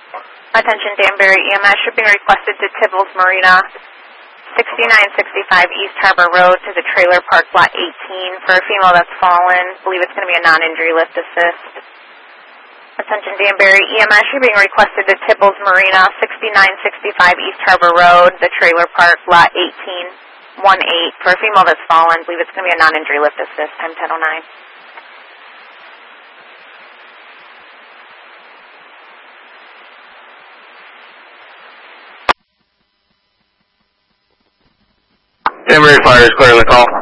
Attention Danbury EMS, shipping requested to Tibbles Marina, 6965 East Harbor Road to the trailer park lot 18 for a female that's fallen. I believe it's going to be a non-injury lift assist. Attention Danbury EMS, shipping requested to Tibbles Marina, 6965 East Harbor Road, the trailer park lot 1818 for a female that's fallen. I believe it's going to be a non-injury lift assist, time 10:09. Danbury Fire is clear on the call.